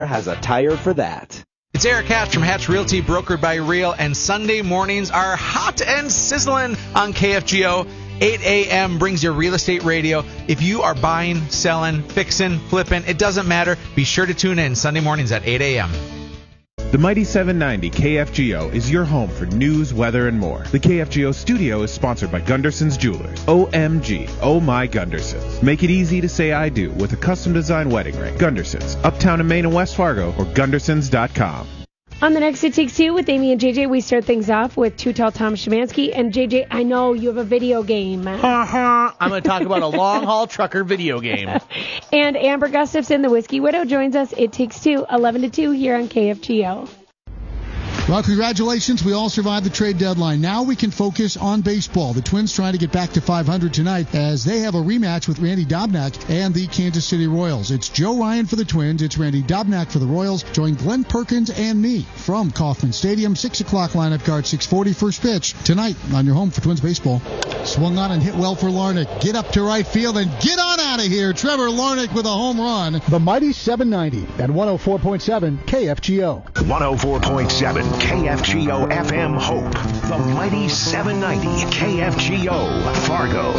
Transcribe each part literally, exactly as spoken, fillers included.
has a tire for that. It's Eric Hatch from Hatch Realty, brokered by Real, and Sunday mornings are hot and sizzling on K F G O. eight a.m. brings your real estate radio. If you are buying, selling, fixing, flipping, it doesn't matter. Be sure to tune in Sunday mornings at eight a.m. The Mighty seven ninety K F G O is your home for news, weather, and more. The K F G O studio is sponsored by Gunderson's Jewelers. O M G, oh my Gundersons. Make it easy to say I do with a custom-designed wedding ring. Gundersons, uptown in Maine and West Fargo, or Gundersons dot com. On the next It Takes Two with Amy and J J, we start things off with Too Tall Tom Szymanski. And J J, I know you have a video game. Uh-huh. I'm going to talk about a long-haul trucker video game. And Amber Gustafson, the Whiskey Widow, joins us. It Takes Two, eleven to two here on K F G O. Well, congratulations. We all survived the trade deadline. Now we can focus on baseball. The Twins trying to get back to five hundred tonight as they have a rematch with Randy Dobnak and the Kansas City Royals. It's Joe Ryan for the Twins. It's Randy Dobnak for the Royals. Join Glenn Perkins and me from Kauffman Stadium. six o'clock lineup guard, six forty first pitch tonight on your home for Twins baseball. Swung on and hit well for Larnach. Get up to right field and get on out of here. Trevor Larnach with a home run. The Mighty seven ninety at one oh four point seven K F G O. one oh four point seven K F G O F M Hope. The Mighty seven ninety K F G O Fargo.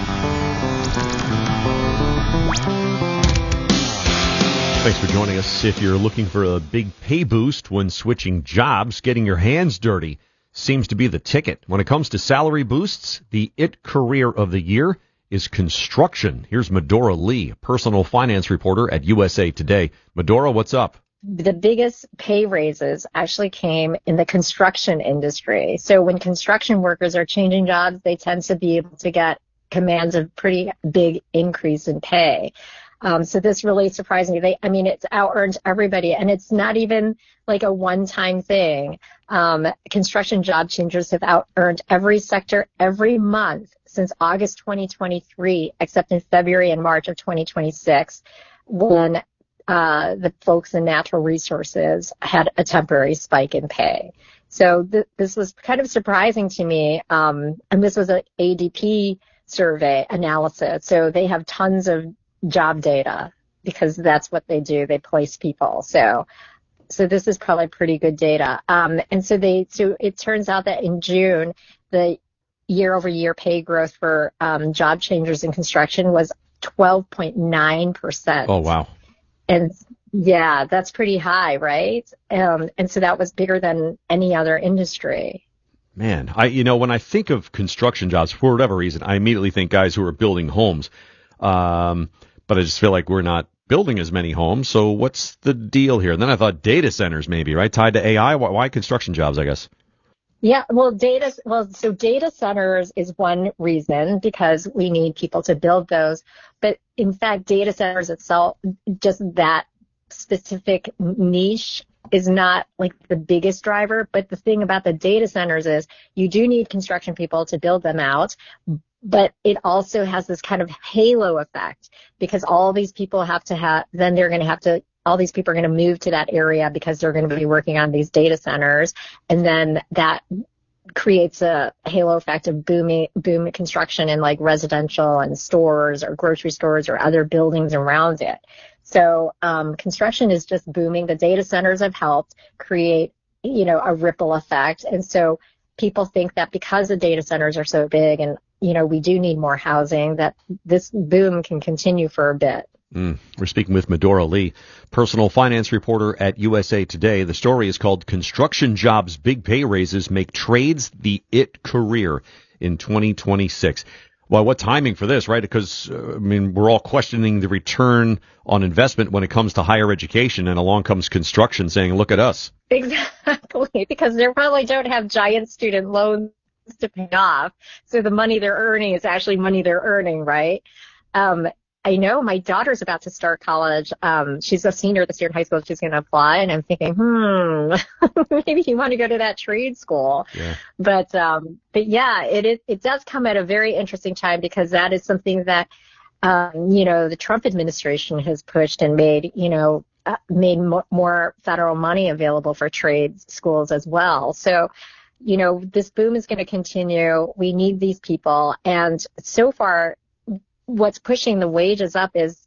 Thanks for joining us. If you're looking for a big pay boost when switching jobs, getting your hands dirty seems to be the ticket. When it comes to salary boosts, the it career of the year is construction. Here's Medora Lee, personal finance reporter at U S A Today. Medora, what's up? The biggest pay raises actually came in the construction industry. So when construction workers are changing jobs, they tend to be able to get commands of pretty big increase in pay. Um, so this really surprised me. They, I mean, it's out-earned everybody, and it's not even like a one-time thing. Um, construction job changers have out-earned every sector every month since August twenty twenty-three, except in February and March of twenty twenty-six, when uh, the folks in natural resources had a temporary spike in pay. So th- this was kind of surprising to me. Um, and this was an A D P survey analysis. So they have tons of job data because that's what they do. They place people. So, so this is probably pretty good data. Um, and so they, so it turns out that in June, the year over year pay growth for um, job changers in construction was twelve point nine percent. Oh, wow. And yeah, that's pretty high, right? Um, and so that was bigger than any other industry. Man, I you know, when I think of construction jobs, for whatever reason, I immediately think guys who are building homes. Um, but I just feel like we're not building as many homes. So what's the deal here? And then I thought data centers maybe, right? Tied to A I. Why, why construction jobs, I guess? Yeah, well, data, well, so data centers is one reason because we need people to build those. But in fact, data centers itself, just that specific niche is not like the biggest driver. But the thing about the data centers is you do need construction people to build them out. But it also has this kind of halo effect because all these people have to have, then they're going to have to, all these people are going to move to that area because they're going to be working on these data centers. And then that creates a halo effect of booming, boom construction in like residential and stores or grocery stores or other buildings around it. So, um, construction is just booming. The data centers have helped create, you know, a ripple effect. And so people think that because the data centers are so big and, you know, we do need more housing, that this boom can continue for a bit. Mm. We're speaking with Medora Lee, personal finance reporter at U S A Today. The story is called Construction Jobs Big Pay Raises Make Trades the It Career in twenty twenty-six. Well, what timing for this, right? Because, uh, I mean, we're all questioning the return on investment when it comes to higher education, and along comes construction saying, look at us. Exactly, because they probably don't have giant student loans to pay off. So the money they're earning is actually money they're earning, right? Um, I know my daughter's about to start college. Um, she's a senior this year in high school. She's going to apply, and I'm thinking, hmm, maybe you want to go to that trade school. Yeah. But, um, but yeah, it is, it does come at a very interesting time because that is something that, um, you know, the Trump administration has pushed and made, you know, uh, made mo- more federal money available for trade schools as well. So, you know, this boom is going to continue. We need these people. And so far, what's pushing the wages up is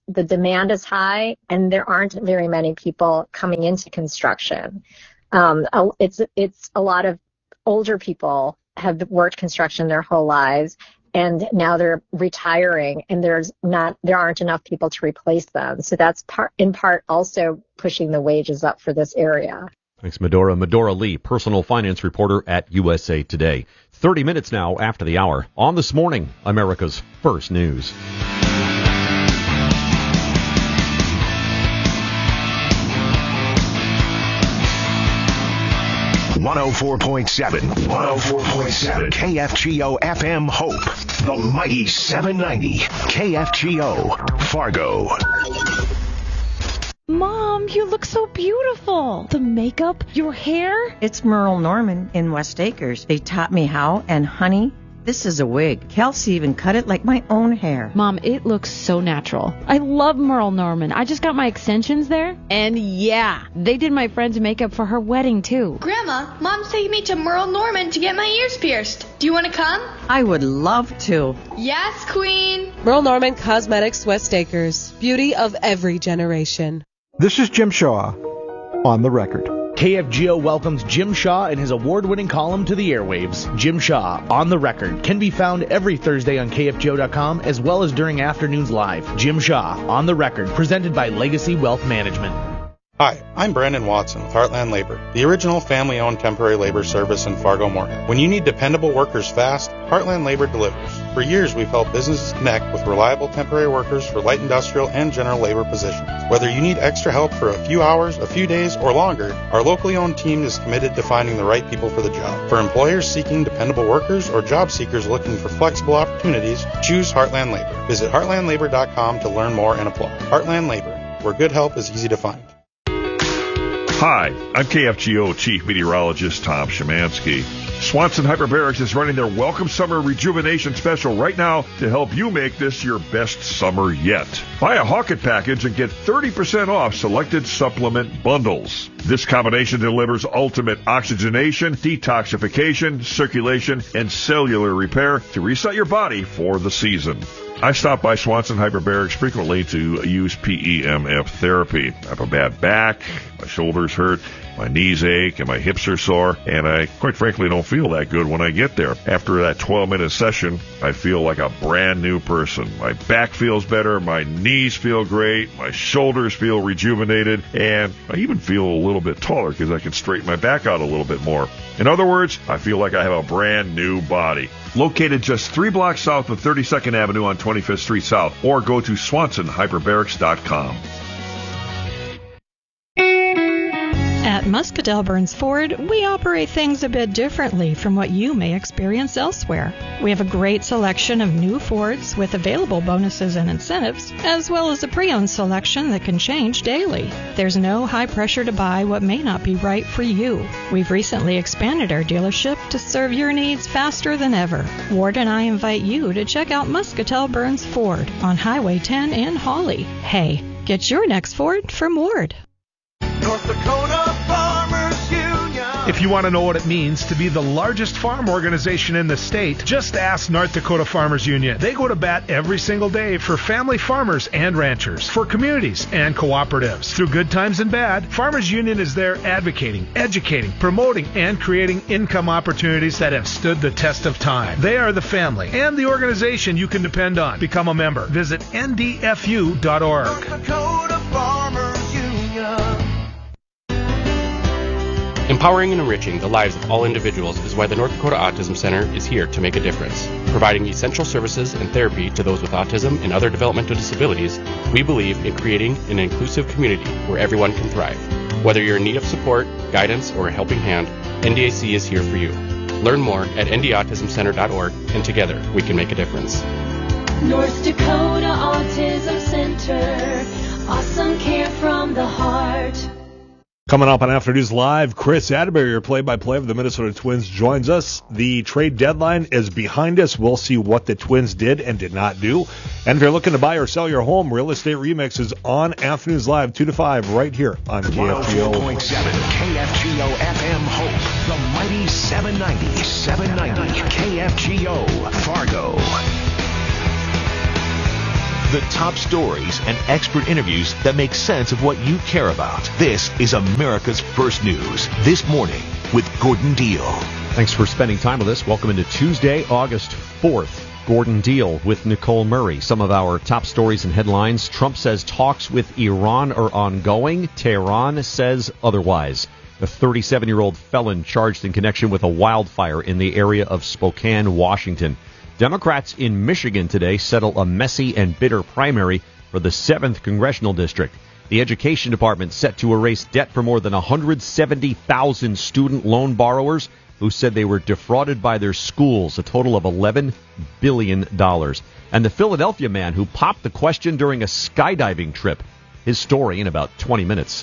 the demand is high and there aren't very many people coming into construction. Um, it's, it's a lot of older people have worked construction their whole lives, and now they're retiring, and there's not, there aren't enough people to replace them. So that's part, in part also pushing the wages up for this area. Thanks, Medora. Medora Lee, personal finance reporter at U S A Today. thirty minutes now after the hour. On This Morning, America's First News. one oh four point seven, one oh four point seven K F G O F M Hope, the mighty seven ninety K F G O Fargo. Mom, you look so beautiful. The makeup, your hair. It's Merle Norman in West Acres. They taught me how, and honey, this is a wig. Kelsey even cut it like my own hair. Mom, it looks so natural. I love Merle Norman. I just got my extensions there. And yeah, they did my friend's makeup for her wedding too. Grandma, Mom's taking me to Merle Norman to get my ears pierced. Do you want to come? I would love to. Yes, Queen. Merle Norman Cosmetics, West Acres. Beauty of every generation. This is Jim Shaw on the record. K F G O welcomes Jim Shaw and his award-winning column to the airwaves. Jim Shaw, On the Record, can be found every Thursday on K F G O dot com as well as during afternoons live. Jim Shaw, On the Record, presented by Legacy Wealth Management. Hi, I'm Brandon Watson with Heartland Labor, the original family-owned temporary labor service in Fargo-Moorhead. When you need dependable workers fast, Heartland Labor delivers. For years, we've helped businesses connect with reliable temporary workers for light industrial and general labor positions. Whether you need extra help for a few hours, a few days, or longer, our locally owned team is committed to finding the right people for the job. For employers seeking dependable workers or job seekers looking for flexible opportunities, choose Heartland Labor. Visit heartland labor dot com to learn more and apply. Heartland Labor, where good help is easy to find. Hi, I'm K F G O Chief Meteorologist Tom Szymanski. Swanson Hyperbarics is running their Welcome Summer Rejuvenation Special right now to help you make this your best summer yet. Buy a Hawkett package and get thirty percent off selected supplement bundles. This combination delivers ultimate oxygenation, detoxification, circulation, and cellular repair to reset your body for the season. I stop by Swanson Hyperbarics frequently to use P E M F therapy. I have a bad back, my shoulders hurt, my knees ache, and my hips are sore, and I quite frankly don't feel that good when I get there. After that twelve-minute session, I feel like a brand new person. My back feels better, my knees feel great, my shoulders feel rejuvenated, and I even feel a little bit taller because I can straighten my back out a little bit more. In other words, I feel like I have a brand new body. Located just three blocks south of thirty-second Avenue on twenty-fifth Street South, or go to swanson hyperbarics dot com. At Muscatel Burns Ford, we operate things a bit differently from what you may experience elsewhere. We have a great selection of new Fords with available bonuses and incentives, as well as a pre-owned selection that can change daily. There's no high pressure to buy what may not be right for you. We've recently expanded our dealership to serve your needs faster than ever. Ward and I invite you to check out Muscatel Burns Ford on Highway ten in Hawley. Hey, get your next Ford from Ward. North Dakota Farmers Union. If you want to know what it means to be the largest farm organization in the state, just ask North Dakota Farmers Union. They go to bat every single day for family farmers and ranchers, for communities and cooperatives. Through good times and bad, Farmers Union is there advocating, educating, promoting, and creating income opportunities that have stood the test of time. They are the family and the organization you can depend on. Become a member. Visit N D F U dot org. North Dakota Farmers Union. Empowering and enriching the lives of all individuals is why the North Dakota Autism Center is here to make a difference. Providing essential services and therapy to those with autism and other developmental disabilities, we believe in creating an inclusive community where everyone can thrive. Whether you're in need of support, guidance, or a helping hand, N D A C is here for you. Learn more at N D autism center dot org, and together we can make a difference. North Dakota Autism Center, awesome care from the heart. Coming up on Afternoons Live, Chris Atterbury, your play-by-play of the Minnesota Twins, joins us. The trade deadline is behind us. We'll see what the Twins did and did not do. And if you're looking to buy or sell your home, Real Estate Remix is on Afternoons Live, two to five, right here on K F G O. one oh four point seven K F G O F M Hope, the mighty seven ninety, seven ninety K F G O, Fargo. The top stories and expert interviews that make sense of what you care about. This is America's First News. This Morning with Gordon Deal. Thanks for spending time with us. Welcome into Tuesday, August fourth. Gordon Deal with Nicole Murray. Some of our top stories and headlines. Trump says talks with Iran are ongoing. Tehran says otherwise. A thirty-seven-year-old felon charged in connection with a wildfire in the area of Spokane, Washington. Democrats in Michigan today settle a messy and bitter primary for the seventh Congressional District. The Education Department set to erase debt for more than one hundred seventy thousand student loan borrowers who said they were defrauded by their schools, a total of eleven billion dollars. And the Philadelphia man who popped the question during a skydiving trip. His story in about twenty minutes.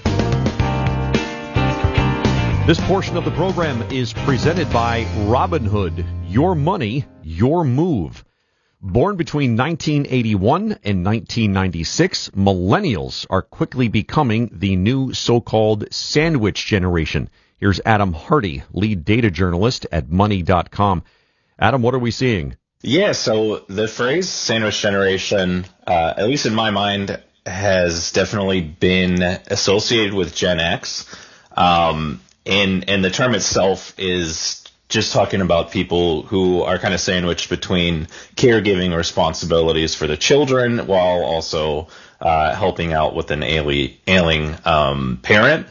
This portion of the program is presented by Robinhood. Your money, your move. Born between nineteen eighty-one and nineteen ninety-six, millennials are quickly becoming the new so-called sandwich generation. Here's Adam Hardy, lead data journalist at money dot com. Adam, what are we seeing? Yeah, so the phrase sandwich generation, uh, at least in my mind, has definitely been associated with Gen X. Um, And and the term itself is just talking about people who are kind of sandwiched between caregiving responsibilities for the children while also uh, helping out with an ailing, ailing um, parent.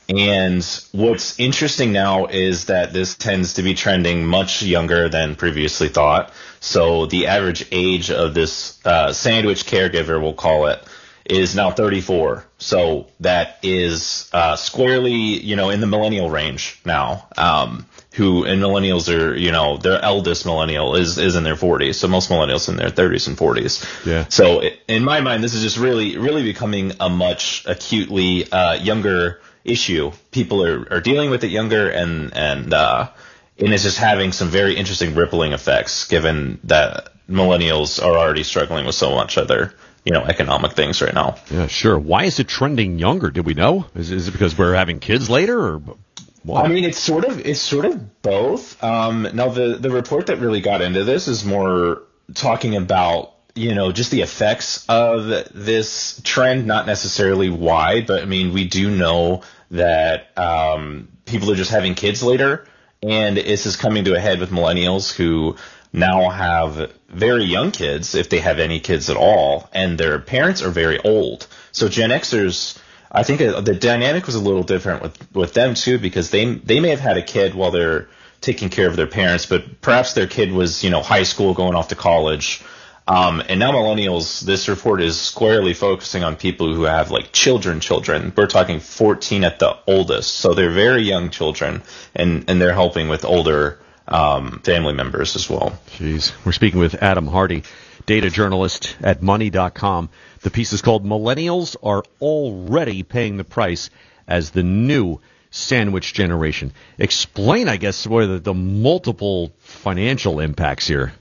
And what's interesting now is that this tends to be trending much younger than previously thought. So the average age of this uh, sandwich caregiver, we'll call it, is now thirty-four. So that is uh, squarely, you know, in the millennial range now. Um, who and millennials are, you know, their eldest millennial is is in their forties. So most millennials in their thirties and forties. Yeah. So it, in my mind, this is just really, really becoming a much acutely uh, younger issue. People are, are dealing with it younger, and and uh, and it's just having some very interesting rippling effects, given that millennials are already struggling with so much other, you know, economic things right now. Yeah, sure. Why is it trending younger? Do we know? Is, is it because we're having kids later, or what? I mean, it's sort of it's sort of both. Um, now, the the report that really got into this is more talking about, you know, just the effects of this trend, not necessarily why, but I mean, we do know that um, people are just having kids later, and this is coming to a head with millennials who now have very young kids, if they have any kids at all, and their parents are very old. So Gen Xers, I think the dynamic was a little different with, with them too, because they they may have had a kid while they're taking care of their parents, but perhaps their kid was, you know, high school going off to college. Um, and now millennials, this report is squarely focusing on people who have like children, children. We're talking fourteen at the oldest. So they're very young children, and, and they're helping with older Um, family members as well. Jeez. We're speaking with Adam Hardy, data journalist at money dot com. The piece is called Millennials Are Already Paying the Price as the New Sandwich Generation. Explain, I guess, what are the, the multiple financial impacts here.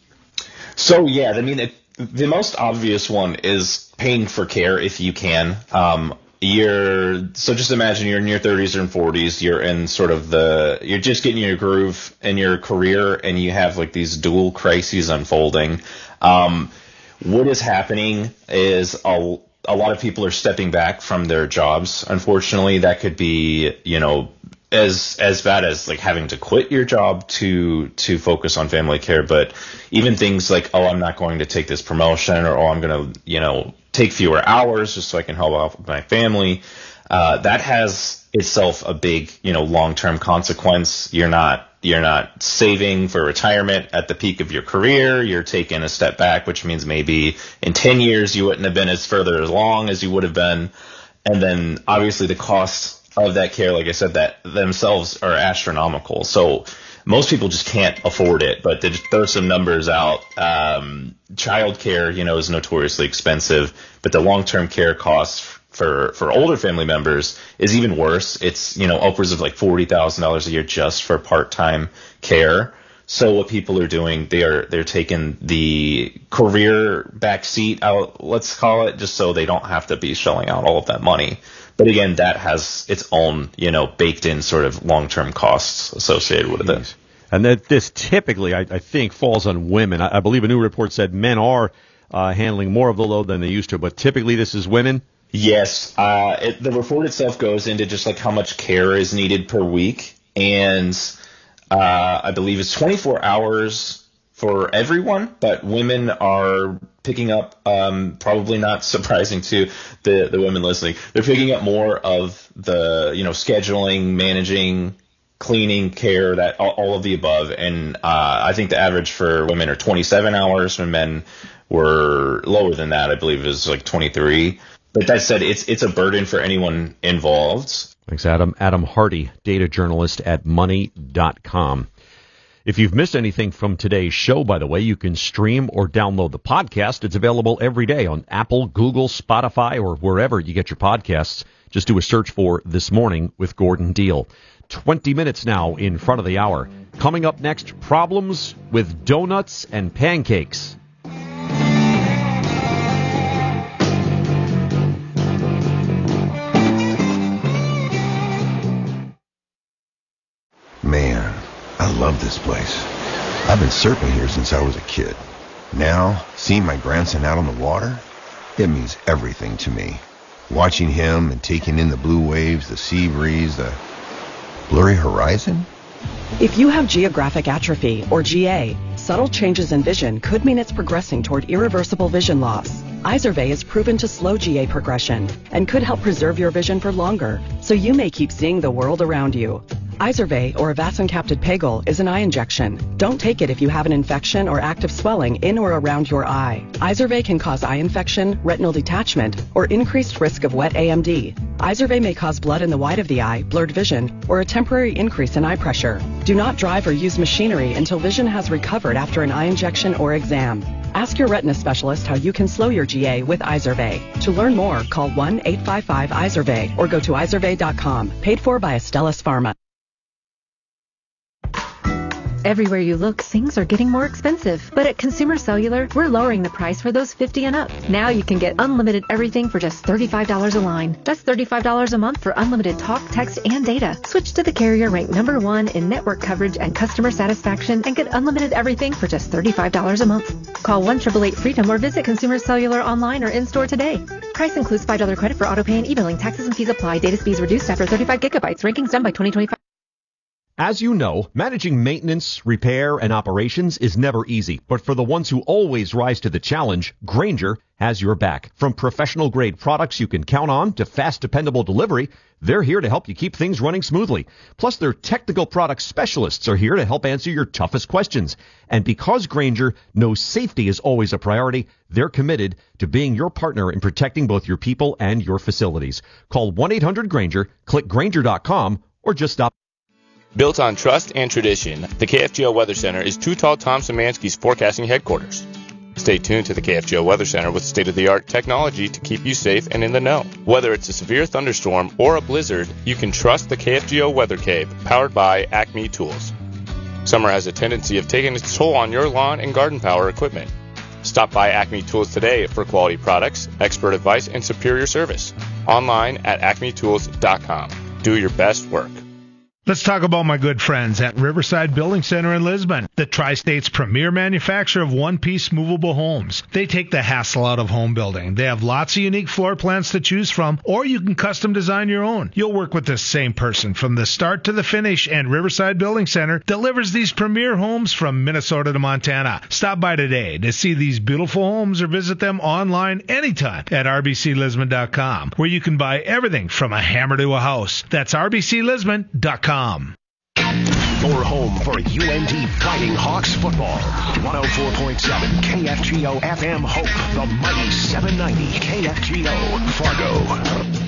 So, yeah, I mean, it, the most obvious one is paying for care if you can. Um, You're so just imagine you're in your thirties or forties. You're in sort of the you're just getting your groove in your career, and you have like these dual crises unfolding. Um, what is happening is a, a lot of people are stepping back from their jobs. Unfortunately, that could be, you know, as as bad as like having to quit your job to to focus on family care. But even things like, oh, I'm not going to take this promotion, or oh, I'm going to, you know, take fewer hours just so I can help out with my family. Uh, that has itself a big, you know, long-term consequence. You're not you're not saving for retirement at the peak of your career. You're taking a step back, which means maybe in ten years you wouldn't have been as further along as you would have been. And then obviously the costs of that care, like I said, that themselves are astronomical. So most people just can't afford it, but to just throw some numbers out, um, childcare, you know, is notoriously expensive, but the long-term care costs for, for older family members is even worse. It's, you know, upwards of like forty thousand dollars a year just for part-time care. So what people are doing, they are, they're taking the career backseat out, let's call it, just so they don't have to be shelling out all of that money. But again, that has its own, you know, baked in sort of long-term costs associated with it. And that this typically, I, I think, falls on women. I, I believe a new report said men are uh, handling more of the load than they used to, but typically this is women. Yes. Uh, it, the report itself goes into just like how much care is needed per week. And uh, I believe it's twenty-four hours for everyone, but women are picking up, um, probably not surprising to the, the women listening, they're picking up more of the, you know, scheduling, managing, cleaning, care, that all, all of the above. And uh, I think the average for women are twenty-seven hours, when men were lower than that. I believe it was like twenty-three. But that said, it's it's a burden for anyone involved. Thanks, Adam. Adam Hardy, data journalist at money dot com. If you've missed anything from today's show, by the way, you can stream or download the podcast. It's available every day on Apple, Google, Spotify, or wherever you get your podcasts. Just do a search for This Morning with Gordon Deal. twenty minutes now in front of the hour. Coming up next, problems with donuts and pancakes. Man, I love this place. I've been surfing here since I was a kid. Now, seeing my grandson out on the water, it means everything to me. Watching him and taking in the blue waves, the sea breeze, the blurry horizon. If you have geographic atrophy, or G A, subtle changes in vision could mean it's progressing toward irreversible vision loss. Izervay is proven to slow G A progression and could help preserve your vision for longer, so you may keep seeing the world around you. Izervay, or avacincaptad pegol, is an eye injection. Don't take it if you have an infection or active swelling in or around your eye. Izervay can cause eye infection, retinal detachment, or increased risk of wet A M D. Izervay may cause blood in the white of the eye, blurred vision, or a temporary increase in eye pressure. Do not drive or use machinery until vision has recovered after an eye injection or exam. Ask your retina specialist how you can slow your G A with Izervay. To learn more, call one eight five five Izervay or go to izervay dot com. Paid for by Astellas Pharma. Everywhere you look, things are getting more expensive. But at Consumer Cellular, we're lowering the price for those fifty and up. Now you can get unlimited everything for just thirty-five dollars a line. That's thirty-five dollars a month for unlimited talk, text, and data. Switch to the carrier ranked number one in network coverage and customer satisfaction and get unlimited everything for just thirty-five dollars a month. Call one eight eight eight freedom or visit Consumer Cellular online or in-store today. Price includes five dollars credit for auto pay and e-billing. Taxes and fees apply. Data speeds reduced after thirty-five gigabytes. Rankings done by twenty twenty-five. As you know, managing maintenance, repair, and operations is never easy. But for the ones who always rise to the challenge, Grainger has your back. From professional-grade products you can count on to fast, dependable delivery, they're here to help you keep things running smoothly. Plus, their technical product specialists are here to help answer your toughest questions. And because Grainger knows safety is always a priority, they're committed to being your partner in protecting both your people and your facilities. Call one eight hundred Grainger, click Grainger dot com, or just stop. Built on trust and tradition, the K F G O Weather Center is Too Tall Tom Szymanski's forecasting headquarters. Stay tuned to the K F G O Weather Center with state-of-the-art technology to keep you safe and in the know. Whether it's a severe thunderstorm or a blizzard, you can trust the K F G O Weather Cave, powered by Acme Tools. Summer has a tendency of taking its toll on your lawn and garden power equipment. Stop by Acme Tools today for quality products, expert advice, and superior service. Online at acme tools dot com. Do your best work. Let's talk about my good friends at Riverside Building Center in Lisbon, the Tri-State's premier manufacturer of one-piece movable homes. They take the hassle out of home building. They have lots of unique floor plans to choose from, or you can custom design your own. You'll work with the same person from the start to the finish, and Riverside Building Center delivers these premier homes from Minnesota to Montana. Stop by today to see these beautiful homes or visit them online anytime at r b c lisbon dot com, where you can buy everything from a hammer to a house. That's r b c lisbon dot com. Your home for U N T Fighting Hawks football. one oh four point seven K F G O F M Hope, the mighty seven ninety K F G O Fargo.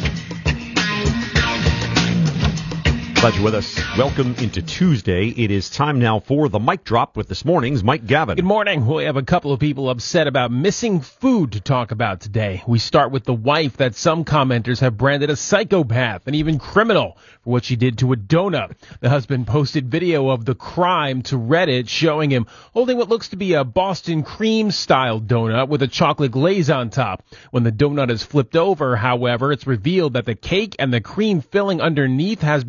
Glad you're with us. Welcome into Tuesday. It is time now for the mic drop with this morning's Mike Gavin. Good morning. We have a couple of people upset about missing food to talk about today. We start with the wife that some commenters have branded a psychopath and even criminal for what she did to a donut. The husband posted video of the crime to Reddit showing him holding what looks to be a Boston cream style donut with a chocolate glaze on top. When the donut is flipped over, however, it's revealed that the cake and the cream filling underneath has been eaten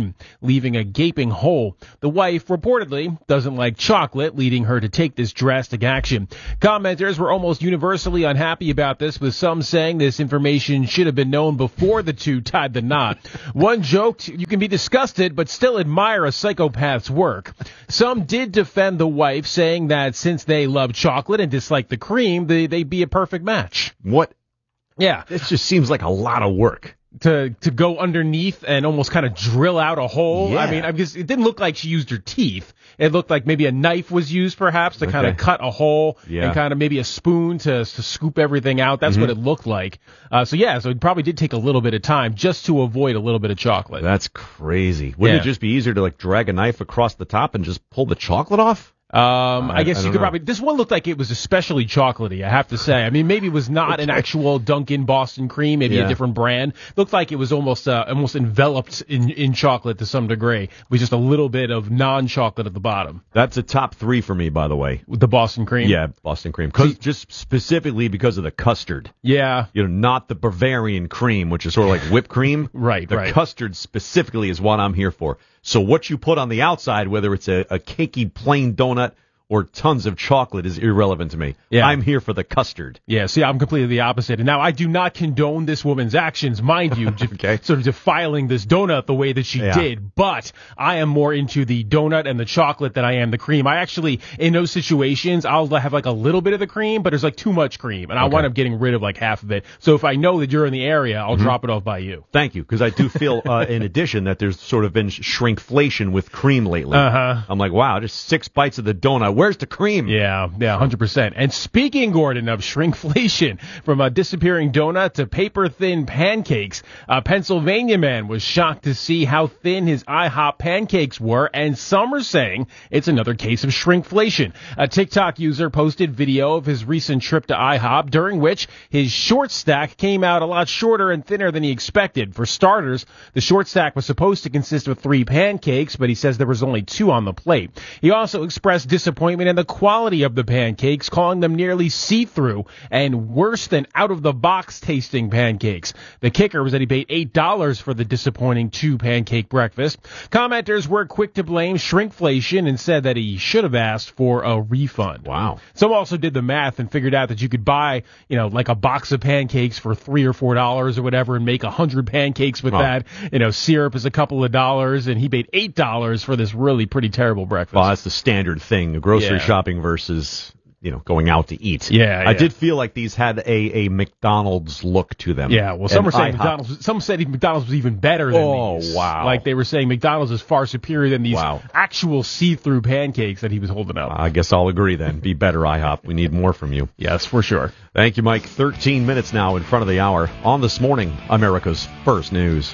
cream, leaving a gaping hole. The wife reportedly doesn't like chocolate, leading her to take this drastic action. Commenters were almost universally unhappy about this, with some saying this information should have been known before the two tied the knot. One joked, "You can be disgusted, but still admire a psychopath's work." Some did defend the wife, saying that since they love chocolate and dislike the cream, they, they'd be a perfect match. What? Yeah. This just seems like a lot of work. To to go underneath and almost kind of drill out a hole. Yeah. I mean, I guess it didn't look like she used her teeth. It looked like maybe a knife was used, perhaps, to okay. kind of cut a hole, yeah. and kind of maybe a spoon to, to scoop everything out. That's mm-hmm. what it looked like. Uh, so yeah, so it probably did take a little bit of time just to avoid a little bit of chocolate. That's crazy. Wouldn't yeah. it just be easier to like drag a knife across the top and just pull the chocolate off? Um, I, I guess I you could know. probably. This one looked like it was especially chocolatey, I have to say. I mean, maybe it was not okay. an actual Dunkin' Boston cream, maybe yeah. a different brand. Looked like it was almost uh, almost enveloped in, in chocolate to some degree, with just a little bit of non-chocolate at the bottom. That's a top three for me, by the way. With the Boston cream? Yeah, Boston cream. Cause, just specifically because of the custard. Yeah. You know, not the Bavarian cream, which is sort of like whipped cream. Right, the right. The custard specifically is what I'm here for. So what you put on the outside, whether it's a, a cakey plain donut or tons of chocolate, is irrelevant to me. Yeah. I'm here for the custard. Yeah, see, I'm completely the opposite. And now, I do not condone this woman's actions, mind you, okay. sort of defiling this donut the way that she yeah. did. But I am more into the donut and the chocolate than I am the cream. I actually, in those situations, I'll have like a little bit of the cream, but there's like too much cream, and I okay. wind up getting rid of like half of it. So if I know that you're in the area, I'll mm-hmm. drop it off by you. Thank you, because I do feel, uh, in addition, that there's sort of been shrinkflation with cream lately. Uh-huh. I'm like, wow, just six bites of the donut. Where's the cream? Yeah, yeah, one hundred percent. And speaking, Gordon, of shrinkflation, from a disappearing donut to paper-thin pancakes, a Pennsylvania man was shocked to see how thin his IHOP pancakes were, and some are saying it's another case of shrinkflation. A TikTok user posted video of his recent trip to IHOP, during which his short stack came out a lot shorter and thinner than he expected. For starters, the short stack was supposed to consist of three pancakes, but he says there was only two on the plate. He also expressed disappointment in the quality of the pancakes, calling them nearly see-through and worse than out-of-the-box tasting pancakes. The kicker was that he paid eight dollars for the disappointing two-pancake breakfast. Commenters were quick to blame shrinkflation and said that he should have asked for a refund. Wow. Some also did the math and figured out that you could buy, you know, like a box of pancakes for three or four dollars or whatever and make a hundred pancakes with oh. that. You know, syrup is a couple of dollars, and he paid eight dollars for this really pretty terrible breakfast. Well, that's the standard thing, grocery yeah. shopping versus, you know, going out to eat. Yeah, I yeah. did feel like these had a, a McDonald's look to them. Yeah, well, some and were saying IHOP. McDonald's. Some said McDonald's was even better than oh, these. Oh, wow. Like they were saying McDonald's is far superior than these wow. actual see-through pancakes that he was holding up. I guess I'll agree then. Be better, IHOP. We need more from you. Yes, for sure. Thank you, Mike. thirteen minutes now in front of the hour. On This Morning, America's First News.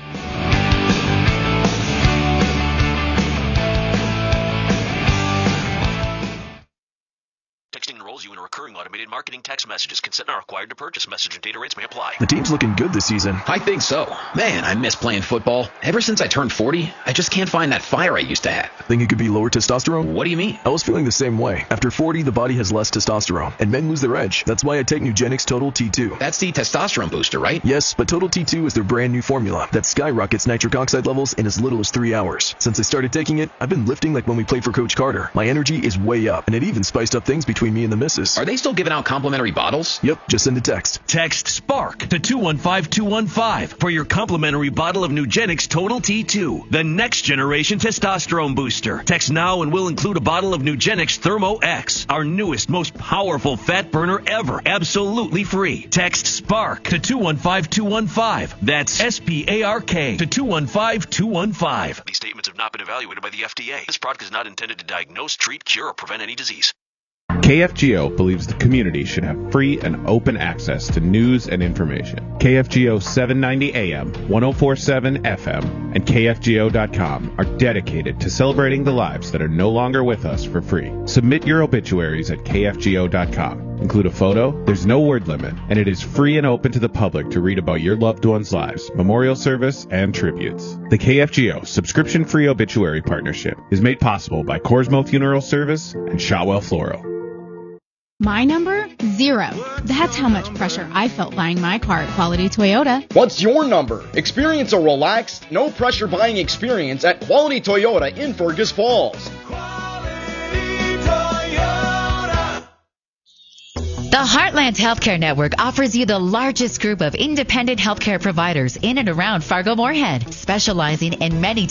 You in a recurring automated marketing text messages. Consent not required to purchase. Message and data rates may apply. The team's looking good this season. I think so. Man, I miss playing football. Ever since I turned forty, I just can't find that fire I used to have. Think it could be lower testosterone? What do you mean? I was feeling the same way. After forty, the body has less testosterone, and men lose their edge. That's why I take Nugenix Total T two. That's the testosterone booster, right? Yes, but Total T two is their brand new formula that skyrockets nitric oxide levels in as little as three hours. Since I started taking it, I've been lifting like when we played for Coach Carter. My energy is way up, and it even spiced up things between me and the missus. Are they still giving out complimentary bottles? Yep, just send a text. Text SPARK to two one five two one five for your complimentary bottle of Nugenix Total T two, the next generation testosterone booster. Text now and we'll include a bottle of Nugenix Thermo X, our newest, most powerful fat burner ever, absolutely free. Text SPARK to two one five two one five. That's S P A R K to two one five two one five. These statements have not been evaluated by the F D A. This product is not intended to diagnose, treat, cure, or prevent any disease. K F G O believes the community should have free and open access to news and information. K F G O seven ninety A M, ten forty-seven F M, and K F G O dot com are dedicated to celebrating the lives that are no longer with us for free. Submit your obituaries at K F G O dot com. Include a photo, there's no word limit, and it is free and open to the public to read about your loved ones' lives, memorial service, and tributes. The K F G O subscription-free obituary partnership is made possible by Corsmo Funeral Service and Shotwell Floral. My number? Zero. That's how much pressure I felt buying my car at Quality Toyota. What's your number? Experience a relaxed, no-pressure buying experience at Quality Toyota in Fergus Falls. The Heartland Healthcare Network offers you the largest group of independent healthcare providers in and around Fargo-Moorhead, specializing in many